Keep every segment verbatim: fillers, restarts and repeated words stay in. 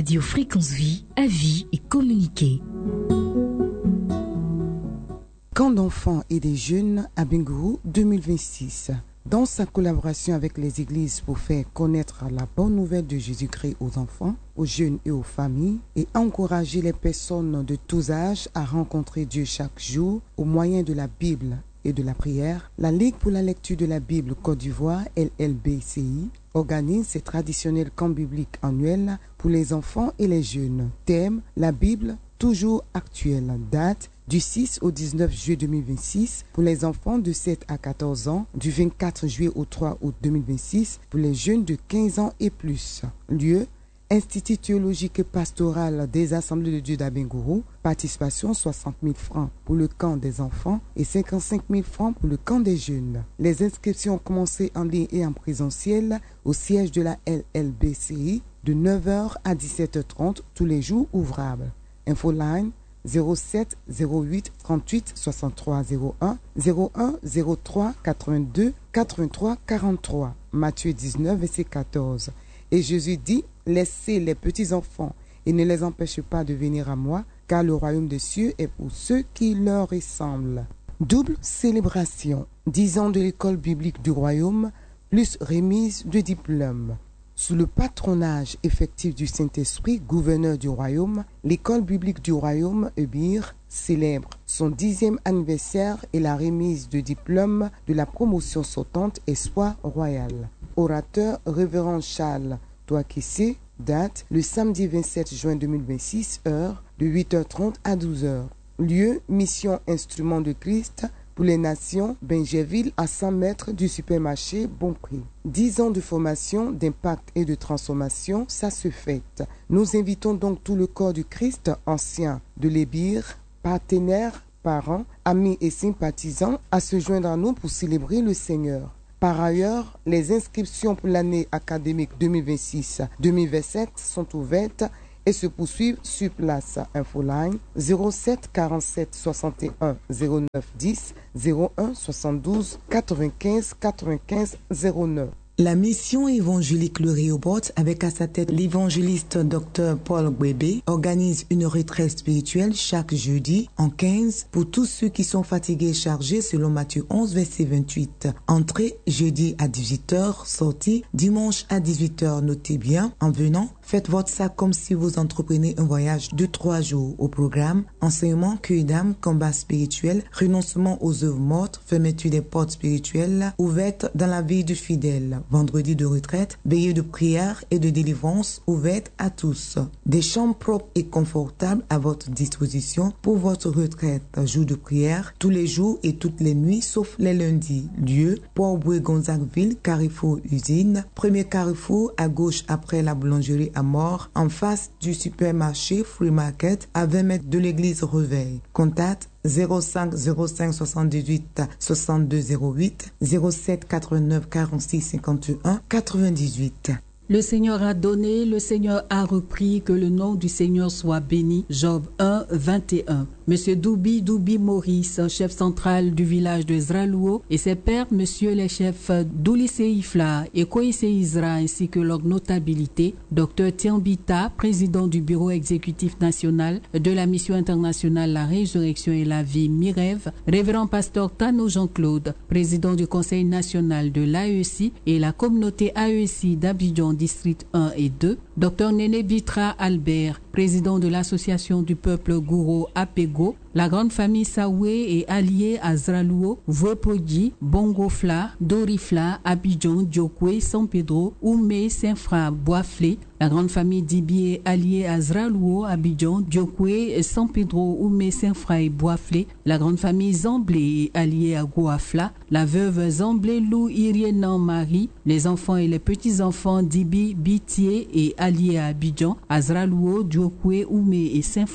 Radio Fréquence Vie, avis et communiquer. Camp d'enfants et des jeunes à Bingourou deux mille vingt-six. Dans sa collaboration avec les églises pour faire connaître la bonne nouvelle de Jésus-Christ aux enfants, aux jeunes et aux familles, et encourager les personnes de tous âges à rencontrer Dieu chaque jour au moyen de la Bible et de la prière, la Ligue pour la lecture de la Bible Côte d'Ivoire, L L B C I, organise ses traditionnels camps bibliques annuels pour les enfants et les jeunes. Thème, la Bible, toujours actuelle. Date, du six au dix-neuf juillet deux mille vingt-six pour les enfants de sept à quatorze ans, du vingt-quatre juillet au trois août deux mille vingt-six pour les jeunes de quinze ans et plus. Lieu, Institut théologique et pastoral des Assemblées de Dieu d'Abengourou. Participation soixante mille francs pour le camp des enfants et cinquante-cinq mille francs pour le camp des jeunes. Les inscriptions ont commencé en ligne et en présentiel au siège de la L L B C I de neuf heures à dix-sept heures trente tous les jours ouvrables. Infoline zéro sept zéro huit trente-huit soixante-trois zéro un zéro un zéro trois quatre-vingt-deux quatre-vingt-trois quarante-trois. Matthieu dix-neuf verset quatorze. Et Jésus dit, laissez les petits enfants et ne les empêchez pas de venir à moi, car le royaume des cieux est pour ceux qui leur ressemblent. Double célébration, dix ans de l'école biblique du royaume, plus remise de diplôme. Sous le patronage effectif du Saint-Esprit, gouverneur du royaume, l'école biblique du royaume, E B I R, célèbre son dixième anniversaire et la remise de diplôme de la promotion sortante Espoir Royal. Orateur, révérend Charles Touakissé, date le samedi vingt-sept juin deux mille vingt-six, heure de huit heures trente à douze heures. Lieu, mission Instrument de Christ pour les nations, Benjerville, à cent mètres du supermarché Bon Prix. dix ans de formation, d'impact et de transformation, ça se fête. Nous invitons donc tout le corps du Christ ancien de l'E B I R, partenaires, parents, amis et sympathisants, à se joindre à nous pour célébrer le Seigneur. Par ailleurs, les inscriptions pour l'année académique deux mille vingt-six deux mille vingt-sept sont ouvertes et se poursuivent sur place. Infoline zéro sept quarante-sept soixante et un zéro neuf dix zéro un soixante-douze quatre-vingt-quinze quatre-vingt-quinze zéro neuf. La mission évangélique Le Réobot, avec à sa tête l'évangéliste Dr Paul Gwebe, organise une retraite spirituelle chaque jeudi en quinze pour tous ceux qui sont fatigués et chargés selon Matthieu onze, verset vingt-huit. Entrée jeudi à dix-huit heures, sortie dimanche à dix-huit heures. Notez bien, en venant, faites votre sac comme si vous entreprenez un voyage de trois jours. Au programme, enseignement, cueil d'âme, combat spirituel, renoncement aux œuvres mortes, fermeture des portes spirituelles ouvertes dans la vie du fidèle. Vendredi de retraite, veillée de prière et de délivrance ouverte à tous. Des chambres propres et confortables à votre disposition pour votre retraite. Jour de prière, tous les jours et toutes les nuits, sauf les lundis. Lieu, Port-Boué-Gonzagueville, Carrefour Usine. Premier carrefour à gauche après la boulangerie à Mort, en face du supermarché Free Market, à vingt mètres de l'église Reveil. Contact zéro cinq zéro cinq soixante-dix-huit soixante-deux zéro huit zéro sept quatre-vingt-neuf quarante-six cinquante et un quatre-vingt-dix-huit. Le Seigneur a donné, le Seigneur a repris, que le nom du Seigneur soit béni. Job un, vingt et un. Monsieur Doubi Doubi Maurice, chef central du village de Zralouo, et ses pairs, monsieur les chefs Doulissé Ifla et Koïsé Isra, ainsi que leur notabilité, docteur Tiambita, président du bureau exécutif national de la mission internationale La Résurrection et la Vie Mirève, révérend pasteur Tano Jean-Claude, président du conseil national de l'A E C I et la communauté A E C I d'Abidjan district un et deux, docteur Néné Bitra Albert, président de l'association du peuple Gouro Apego, la grande famille Saoué et alliée à Zralouo, Vouepodi, Bongofla, Dorifla, Abidjan, Djokwe, San Pedro, Oumé, Saint-Fra, Boisflé, la grande famille Dibi est alliée à Zralouo, Abidjan, Djokwe, San Pedro, Oumé, Saint-Fra et Boisflé, la grande famille Zamblé est alliée à Goafla, la veuve Zamblé Lou Irienan Marie, les enfants et les petits-enfants Dibi, Bitié et alliés à Abidjan, à Zralouo, Djokwe, Oumé et Saint-Fra.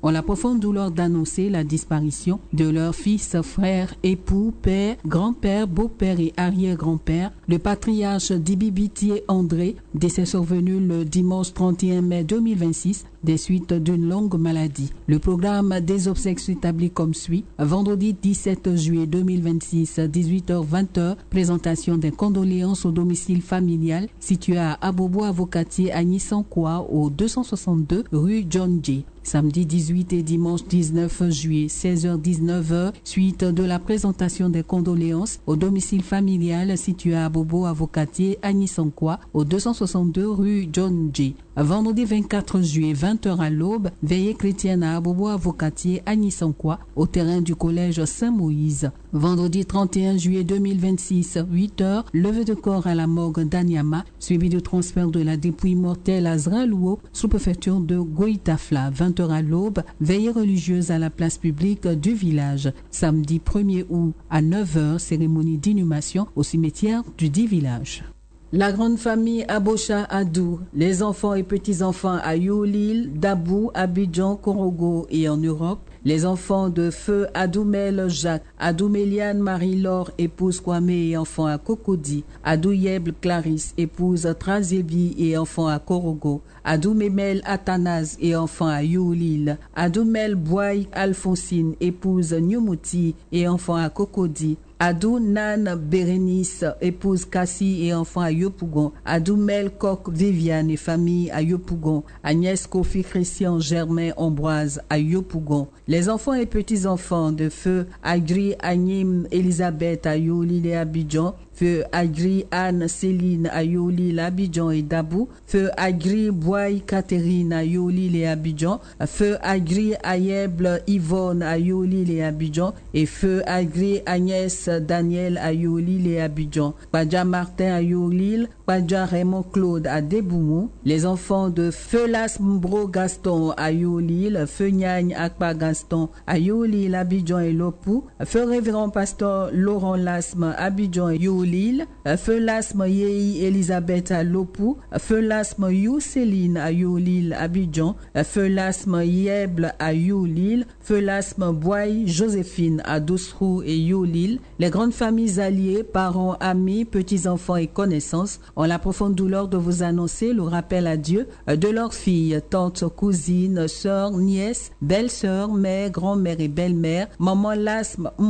ont la profonde douleur d'annoncer la disparition de leurs fils, frères, époux, père, grand-père, beau-père et arrière-grand-père, le patriarche d'Ibibitié André, décès survenu le dimanche trente et un mai deux mille vingt-six, des suites d'une longue maladie. Le programme des obsèques s'établit comme suit. Vendredi dix-sept juillet deux mille vingt-six, dix-huit heures vingt, présentation des condoléances au domicile familial situé à Abobo-Avocatier à Nissankwa au deux cent soixante-deux rue John J. Samedi dix-huit et dimanche dix-neuf juillet, seize heures dix-neuf heures, suite de la présentation des condoléances au domicile familial situé à Abobo-Avocatier à Nissankwa au deux cent soixante-deux rue John J. Vendredi vingt-quatre juillet, vingt heures à l'aube, veillée chrétienne à Abobo-Avocatier à Nissankwa au terrain du collège Saint-Moïse. Vendredi trente et un juillet deux mille vingt-six, huit heures, levée de corps à la morgue d'Anyama, suivi du transfert de la dépouille mortelle à Zraluo, sous-préfecture de Goïtafla. vingt heures à l'aube, veillée religieuse à la place publique du village. Samedi premier août à neuf heures, cérémonie d'inhumation au cimetière du dit village. La grande famille Abocha Adou, les enfants et petits-enfants à Youlil, Dabou, Abidjan, Korogo et en Europe, les enfants de feu Adoumel Jacques, Adouméliane Marie-Laure, épouse Kwame et enfant à Cocody, Adouyeble Clarisse, épouse Trazébi et enfant à Korogo, Adoumemel Athanase et enfant à Youlil, Adoumel Boy Alphonsine, épouse Nyumuti et enfant à Cocody, Adou Nan Bérénice, épouse Cassie et enfant à Yopougon, Adou Melcoq Viviane et famille à Yopougon, Agnès Kofi Christian Germain Ambroise à Yopougon, les enfants et petits-enfants de feu Agri Agnim Elisabeth à Youlil et Abidjan, feu Agri Anne Céline à Youlil, Abidjan et Dabou, feu Agri Boy Catherine à Youlil et Abidjan, feu Agri Ayeble Yvonne à Youlil et Abidjan et feu Agri Agnès Daniel à Youlil et Abidjan, Padja Martin à Youlil, Padja Raymond Claude à Deboumou, les enfants de feu Lasmbro Gaston à Youlil, feu Nyagne Akpa Gaston à Youlil, Abidjan et Lopou, feu Révérend Pasteur Laurent Lasme Abidjan et Youlil, feu Lasme Yei Elisabeth à Lopou, feu Lasme You Céline à Youlil, Abidjan, feu Lasme Yeble à Youlil, feu Lasme Boy Joséphine à Doussrou et Youlil. Les grandes familles alliées, parents, amis, petits-enfants et connaissances ont la profonde douleur de vous annoncer le rappel à Dieu de leurs filles, tantes, cousines, sœurs, nièces, belles-sœurs, mères, grand-mères et belles-mères, maman Lasme